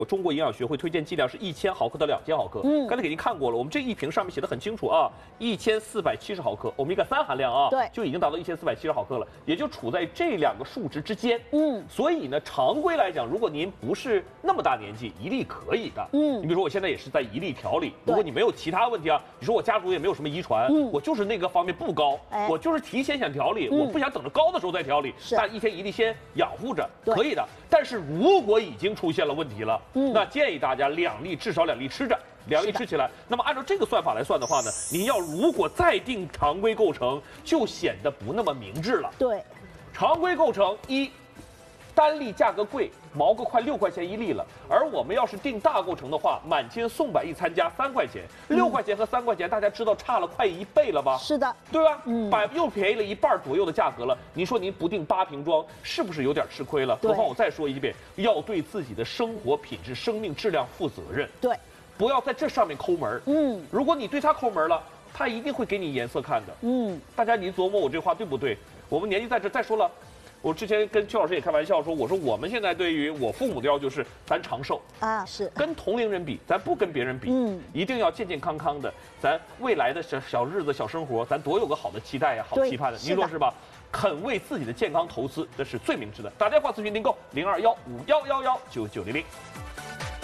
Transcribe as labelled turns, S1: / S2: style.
S1: 中国营养学会推荐剂量是1000毫克到2000毫克。刚才给您看过了，我们这一瓶上面写的很清楚啊，1470毫克欧米伽3含量啊，
S2: 对，
S1: 就已经达到1470毫克了，也就处在这2个数值之间。所以呢，常规来讲，如果您不是那么大年纪，一粒可以的。你比如说我现在也是在一粒调理，如果你没有其他问题啊，你说我家族也没有什么遗传，我就是那个方面不高，我就是提前想调理，我不想等着高的时候再调理，那一天一粒先养护着，可以的。但是如果已经出现了问题了，那建议大家至少2粒吃着，2粒吃起来。那么按照这个算法来算的话呢，您如果再定常规构成，就显得不那么明智了。对，常规构成单粒价格贵，毛个快6块钱一粒了。而我们要是定大构成的话，满千送百一参加3块钱，6块钱和3块钱，大家知道差了快1倍了吧？是的，对吧？又便宜了1半左右的价格了。您说您不定8瓶装，是不是有点吃亏了？何况我再说一遍，要对自己的生活品质、生命质量负责任。对，不要在这上面抠门。如果你对他抠门了，他一定会给你颜色看的。大家你琢磨我这话对不对？我们年纪在这，再说了。我之前跟邱老师也开玩笑说，我说我们现在对于我父母的要求是，咱长寿啊，是跟同龄人比，咱不跟别人比，一定要健健康康的，咱未来的小日子、小生活，咱多有个好的期待呀，好期盼的，您说是吧？肯为自己的健康投资，这是最明智的。打电话咨询订购0215111990。